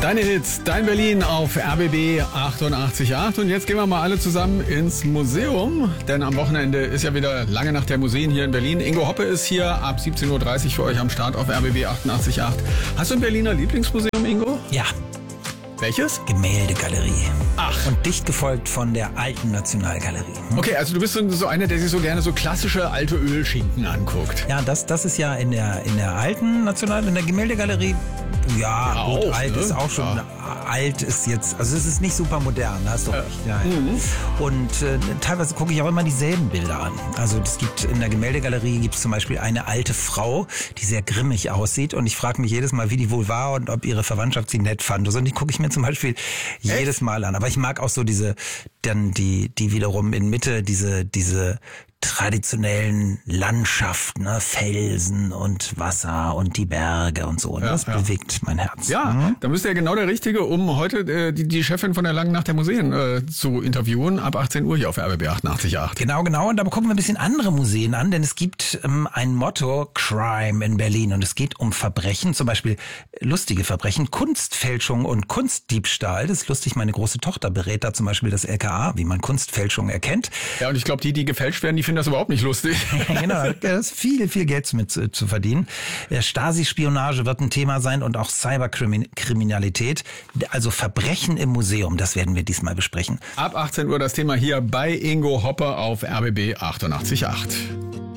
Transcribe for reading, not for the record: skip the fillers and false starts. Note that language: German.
Deine Hits, dein Berlin auf RBB 88.8. Und jetzt gehen wir mal alle zusammen ins Museum, denn am Wochenende ist ja wieder lange Nacht der Museen hier in Berlin. Ingo Hoppe ist hier ab 17.30 Uhr für euch am Start auf RBB 88.8. Hast du ein Berliner Lieblingsmuseum, Ingo? Ja. Welches? Gemäldegalerie. Ach. Und dicht gefolgt von der Alten Nationalgalerie. Okay, also du bist so einer, der sich so gerne so klassische alte Ölschinken anguckt. Ja, das ist ja in der Alten in der Gemäldegalerie. Ja, gut, auch, alt ne? ist auch schon. Ja. Alt ist jetzt, also es ist nicht super modern, hast du recht. Ja. Und teilweise gucke ich auch immer dieselben Bilder an. Also es gibt in der Gemäldegalerie gibt's zum Beispiel eine alte Frau, die sehr grimmig aussieht. Und ich frage mich jedes Mal, wie die wohl war und ob ihre Verwandtschaft sie nett fand. Und die gucke ich mir zum Beispiel jedes Mal an. Aber ich mag auch so die wiederum in Mitte, diese traditionellen Landschaften, ne? Felsen und Wasser und die Berge und so. Und das bewegt mein Herz. Ja, da bist du ja genau der Richtige, um heute die Chefin von der Langen Nacht der Museen zu interviewen, ab 18 Uhr hier auf RBB 88.8. Genau. Und da gucken wir ein bisschen andere Museen an, denn es gibt ein Motto, Crime in Berlin. Und es geht um Verbrechen, zum Beispiel lustige Verbrechen, Kunstfälschung und Kunstdiebstahl. Das ist lustig, meine große Tochter berät da zum Beispiel das LKA, wie man Kunstfälschung erkennt. Ja, und ich glaube, die gefälscht werden, die finden das überhaupt nicht lustig. Genau, da ist viel Geld mit zu verdienen. Stasi-Spionage wird ein Thema sein und auch Cyberkriminalität. Also Verbrechen im Museum, das werden wir diesmal besprechen. Ab 18 Uhr das Thema hier bei Ingo Hoppe auf RBB 88.8.